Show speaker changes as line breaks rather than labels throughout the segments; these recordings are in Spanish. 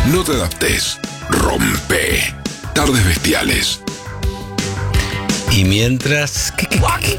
No te adaptes. Rompe. Tardes Bestiales.
Y mientras... ¿Qué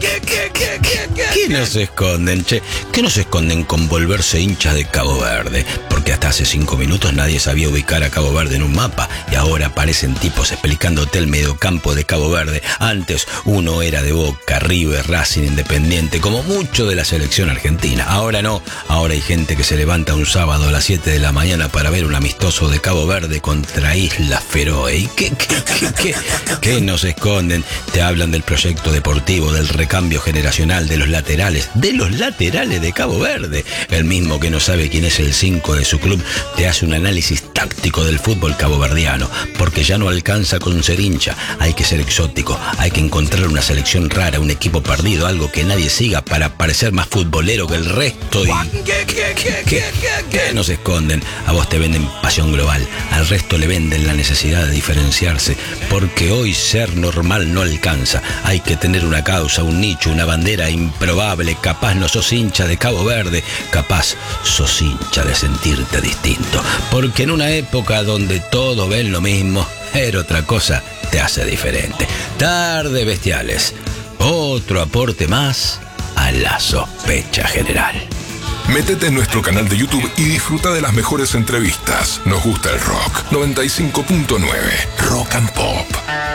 nos esconden, che? ¿Qué nos esconden con volverse hinchas de Cabo Verde? Porque hasta hace 5 minutos nadie sabía ubicar a Cabo Verde en un mapa. Y ahora aparecen tipos explicándote el mediocampo de Cabo Verde. Antes uno era de Boca, River, Racing, Independiente, como mucho de la selección argentina. Ahora no. Ahora hay gente que se levanta un sábado a las 7 de la mañana para ver un amistoso de Cabo Verde contra Isla Feroe. ¿Y qué nos esconden? Te hablan del proyecto deportivo, del recambio generacional, de los laterales de Cabo Verde. El mismo que no sabe quién es el 5 de su club te hace un análisis táctico del fútbol caboverdiano, porque ya no alcanza con ser hincha, hay que ser exótico, hay que encontrar una selección rara, un equipo perdido, algo que nadie siga para parecer más futbolero que el resto. Y ¿Qué nos esconden? A vos te venden pasión global, al resto le venden la necesidad de diferenciarse, porque hoy ser normal no alcanza. Hay que tener una causa, un nicho, una bandera improbable. Capaz no sos hincha de Cabo Verde, capaz sos hincha de sentirte distinto. Porque en una época donde todos ven lo mismo, ver otra cosa te hace diferente. Tardes Bestiales, otro aporte más a la sospecha general.
Métete en nuestro canal de YouTube y disfruta de las mejores entrevistas. Nos gusta el rock. 95.9 Rock and Pop.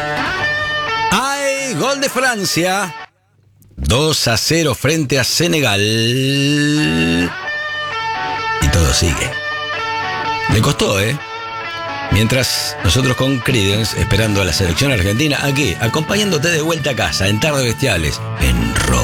¡Ay! Gol de Francia. 2-0 frente a Senegal. Y todo sigue. Le costó, ¿eh? Mientras nosotros con Creedence esperando a la selección argentina aquí, acompañándote de vuelta a casa en Tardes Bestiales en rock.